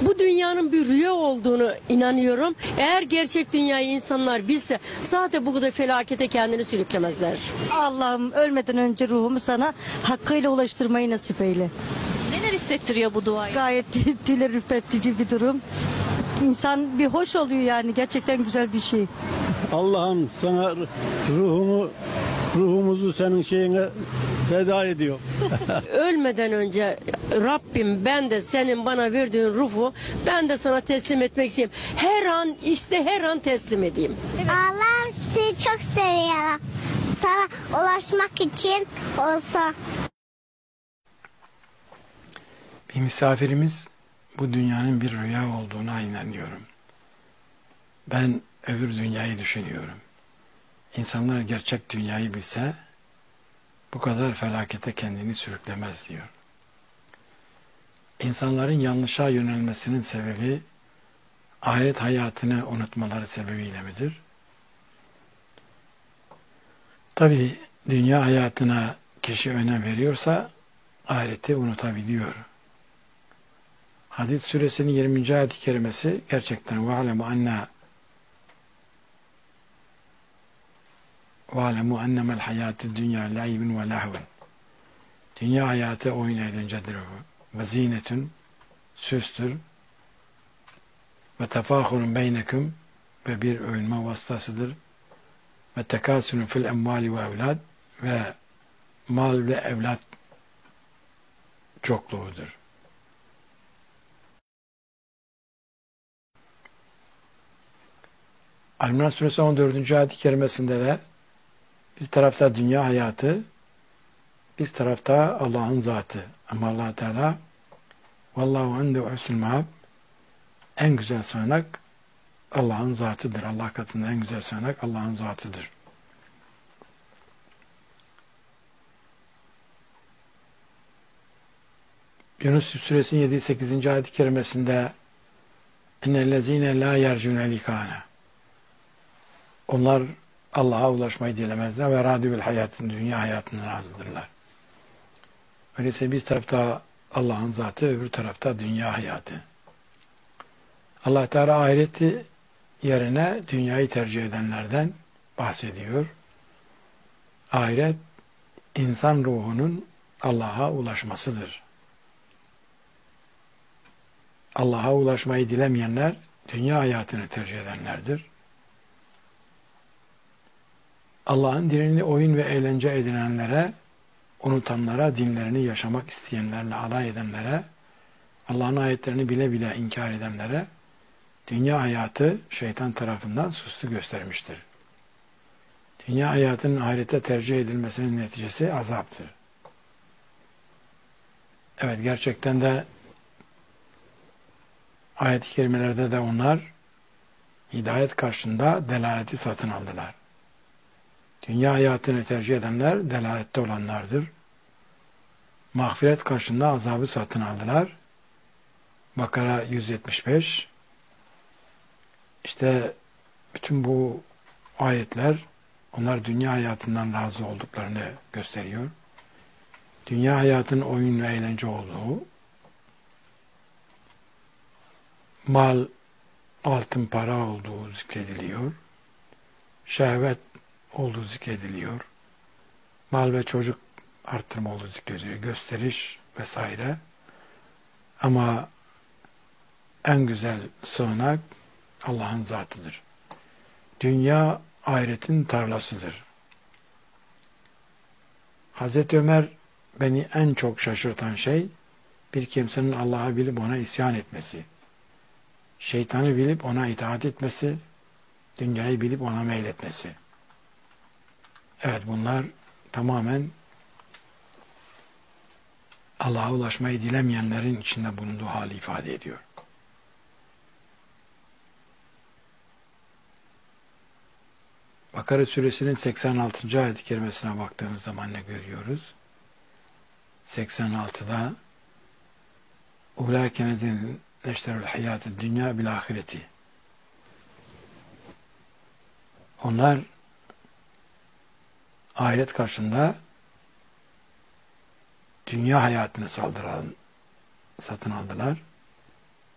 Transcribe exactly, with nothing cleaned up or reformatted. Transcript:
Bu dünyanın bir rüya olduğunu inanıyorum. Eğer gerçek dünyayı insanlar bilse zaten bu kadar felakete kendini sürüklemezler. Allah'ım ölmeden önce ruhumu sana hakkıyla ulaştırmayı nasip eyle. Neler hissettiriyor bu duayı? Gayet tüyler ürpertici bir durum. İnsan bir hoş oluyor yani, gerçekten güzel bir şey. Allah'ım sana ruhumu, ruhumuzu senin şeyine feda ediyor. Ölmeden önce Rabbim, ben de senin bana verdiğin ruhu ben de sana teslim etmek istiyorum. Her an iste her an teslim edeyim. Allah'ım sizi çok seviyorum. Sana ulaşmak için olsa. Bir misafirimiz bu dünyanın bir rüya olduğuna inanıyorum. Ben öbür dünyayı düşünüyorum. İnsanlar gerçek dünyayı bilse bu kadar felakete kendini sürüklemez diyor. İnsanların yanlışa yönelmesinin sebebi ahiret hayatını unutmaları sebebiyle midir? Tabii dünya hayatına kişi önem veriyorsa ahireti unutabiliyor. Hadid suresinin yirminci ayet-i kerimesi gerçekten وَعَلَمُ أَنَّا وَعَلَمُ أَنَّمَا الْحَيَاتِ الدُّنْيَا لَعِبٌ وَلَهْوٌ. Dünya hayatı oyun eğlencedir bu. Ve zinetun, süstür. Ve tefahurun beynekum, ve bir övünme vasıtasıdır. Ve tekâsürün fil emvâli ve evlad, ve mal ve evlat çokluğudur. Al-İmran suresi on dördüncü ayet-i kerimesinde de bir tarafta dünya hayatı, bir tarafta Allah'ın zatı. Ama Allah Teala vallahu inde husnul ma'ab, en güzel sığınak Allah'ın zatıdır. Allah katında en güzel sığınak Allah'ın zatıdır. Yunus suresinin yedi sekizinci ayet-i kerimesinde ennellezine la yercune likâne, onlar Allah'a ulaşmayı dilemezler ve radiyül hayatın, dünya hayatından razıdırlar. Öyleyse bir tarafta Allah'ın zatı, öbür tarafta dünya hayatı. Allah Teala ahireti yerine dünyayı tercih edenlerden bahsediyor. Ahiret, insan ruhunun Allah'a ulaşmasıdır. Allah'a ulaşmayı dilemeyenler, dünya hayatını tercih edenlerdir. Allah'ın dinini oyun ve eğlence edinenlere, unutanlara, dinlerini yaşamak isteyenlerle alay edenlere, Allah'ın ayetlerini bile bile inkar edenlere, dünya hayatı şeytan tarafından süslü göstermiştir. Dünya hayatının ahirete tercih edilmesinin neticesi azaptır. Evet, gerçekten de ayet-i kerimelerde de onlar hidayet karşısında delaleti satın aldılar. Dünya hayatını tercih edenler delalette olanlardır. Mağfiret karşısında azabı satın aldılar. Bakara yüz yetmiş beş. İşte bütün bu ayetler onlar dünya hayatından razı olduklarını gösteriyor. Dünya hayatının oyun ve eğlence olduğu, mal, altın, para olduğu zikrediliyor. Şehvet olduğu zikrediliyor. Mal ve çocuk arttırma olduğu zikrediliyor. Gösteriş vesaire. Ama en güzel sığınak Allah'ın zatıdır. Dünya ahiretin tarlasıdır. Hazreti Ömer, beni en çok şaşırtan şey bir kimsenin Allah'ı bilip ona isyan etmesi, şeytanı bilip ona itaat etmesi, dünyayı bilip ona meyletmesi. Evet, bunlar tamamen Allah'a ulaşmayı dilemeyenlerin içinde bulunduğu hali ifade ediyor. Bakara suresinin seksen altıncı ayet-i kerimesine baktığımız zaman ne görüyoruz? seksen altıda Ulaike nezin neşterul hayatı dünya bil ahireti. Onlar ahiret karşısında dünya hayatını saldıran, satın aldılar.